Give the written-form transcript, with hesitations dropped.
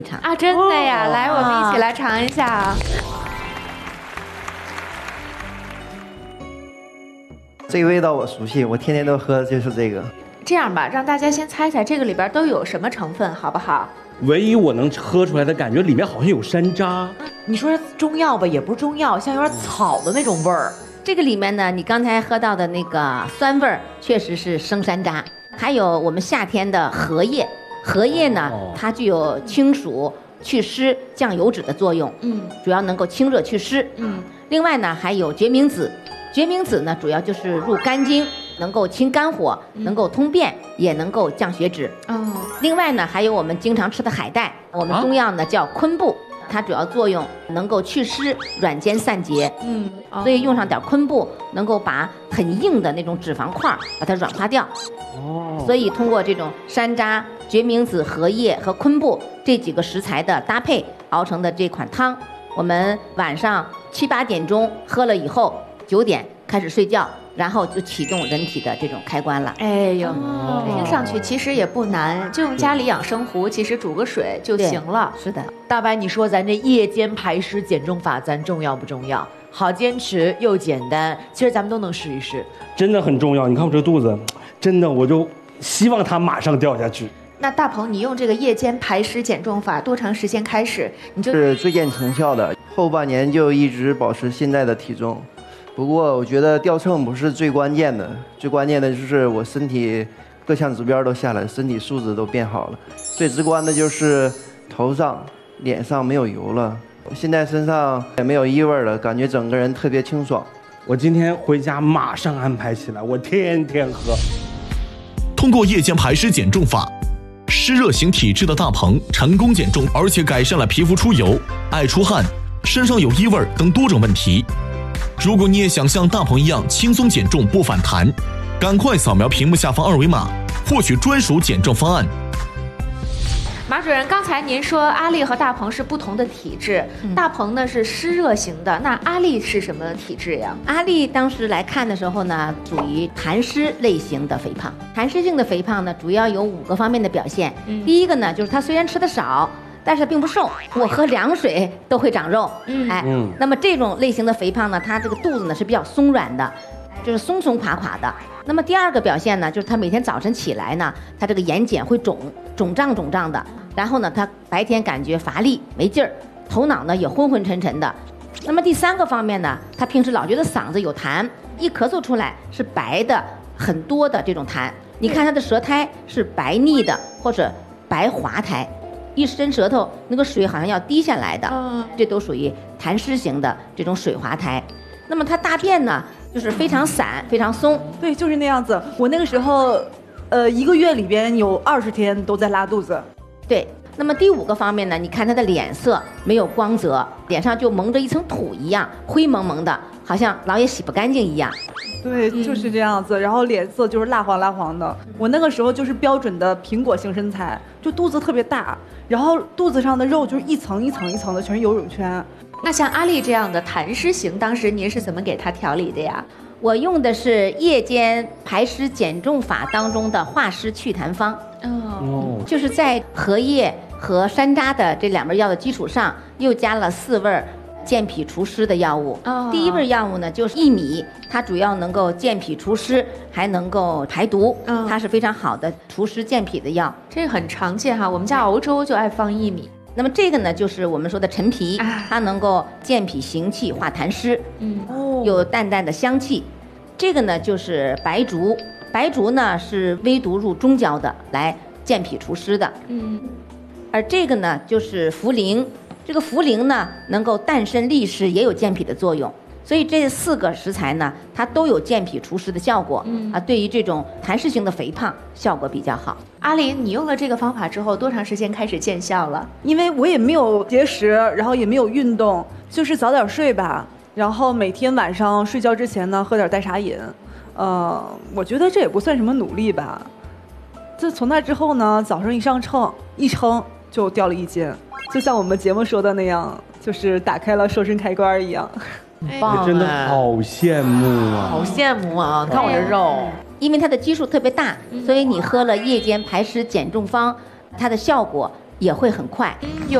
啊，真的呀！来，我们一起来尝一下啊。 这个味道我熟悉，我天天都喝，就是这个。 这样吧，让大家先猜猜这个里边都有什么成分，好不好？ 唯一我能喝出来的感觉，里面好像有山楂。 你说中药吧，也不是中药，像有点草的那种味儿。 这个里面呢，你刚才喝到的那个酸味儿，确实是生山楂，还有我们夏天的荷叶。荷叶呢，它具有清暑、祛湿、降油脂的作用，主要能够清热祛湿，另外呢，还有决明子，决明子呢，主要就是入肝经，能够清肝火，能够通便，也能够降血脂。另外呢，还有我们经常吃的海带，我们中药呢叫昆布。它主要作用能够祛湿、软坚散结，所以用上点昆布，能够把很硬的那种脂肪块把它软化掉。所以通过这种山楂、决明子、荷叶和昆布这几个食材的搭配熬成的这款汤，我们晚上7、8点钟喝了以后，9点开始睡觉。然后就启动人体的这种开关了。 哎呦，听上去其实也不难，就用家里养生壶，其实煮个水就行了。 是的， 大白，你说咱这夜间排湿减重法，咱重要不重要？好坚持又简单，其实咱们都能试一试。 真的很重要。你看我这肚子，真的我就希望它马上掉下去。 那大鹏，你用这个夜间排湿减重法多长时间开始？你就是最见成效的，后半年就一直保持现在的体重。不过我觉得掉秤不是最关键的，最关键的就是我身体各项指标都下来，身体素质都变好了。最直观的就是头上、脸上没有油了，现在身上也没有异味了，感觉整个人特别清爽。 我今天回家马上安排起来，我天天喝。 通过夜间排湿减重法，湿热型体质的大鹏成功减重，而且改善了皮肤出油、爱出汗、身上有异味等多种问题。如果你也想像大鹏一样轻松减重不反弹，赶快扫描屏幕下方2维码，获取专属减重方案。 马主任，刚才您说阿丽和大鹏是不同的体质，大鹏呢是湿热型的，那阿丽是什么体质呀？ 阿丽当时来看的时候呢，属于痰湿类型的肥胖。痰湿性的肥胖呢，主要有5个方面的表现。第一个呢，就是她虽然吃的少，但是并不瘦，我喝凉水都会长肉。那么这种类型的肥胖呢，它这个肚子呢是比较松软的，就是松松垮垮的。那么第2个表现呢，就是他每天早晨起来呢，他这个眼睑会肿胀的，然后呢，他白天感觉乏力没劲儿，头脑呢也昏昏沉沉的。那么第3个方面呢，他平时老觉得嗓子有痰，一咳嗽出来是白的很多的这种痰。你看他的舌苔是白腻的或者白滑苔，一伸舌头那个水好像要滴下来的，这都属于痰湿型的这种水滑苔。那么他大便呢，就是非常散非常松。 对，就是那样子。我那个时候1个月里边有20天都在拉肚子。 对，那么第5个方面呢，你看他的脸色没有光泽，脸上就蒙着一层土一样，灰蒙蒙的，好像老也洗不干净一样。 对，就是这样子。然后脸色就是蜡黄的。我那个时候就是标准的苹果型身材，就肚子特别大，然后肚子上的肉就是一层一层一层的，全是游泳圈。 那像阿丽这样的痰湿型，当时您是怎么给她调理的呀？ 我用的是夜间排湿减重法当中的化湿祛痰方。就是在荷叶和山楂的这2味药的基础上，又加了4味健脾除湿的药物。第1味药物呢就是薏米，它主要能够健脾除湿，还能够排毒，它是非常好的除湿健脾的药。 这个很常见哈，我们家熬粥就爱放薏米。 那么这个呢，就是我们说的陈皮，它能够健脾行气、化痰湿，有淡淡的香气。这个呢就是白术，白术呢是微毒入中焦的，来健脾除湿的。而这个呢就是茯苓，这个茯苓呢能够淡渗利湿，也有健脾的作用。所以这4个食材呢，它都有健脾除湿的效果。对于这种痰湿型的肥胖效果比较好。 阿林，你用了这个方法之后，多长时间开始见效了？ 因为我也没有节食，然后也没有运动，就是早点睡吧。然后每天晚上睡觉之前呢，喝点代茶饮。我觉得这也不算什么努力吧。自从那之后呢，早上一上秤，一称就掉了1斤，就像我们节目说的那样，就是打开了瘦身开关一样。 棒，真的好羡慕啊！ 好羡慕啊！看我这肉， 因为它的基数特别大，所以你喝了夜间排湿减重方，它的效果也会很快。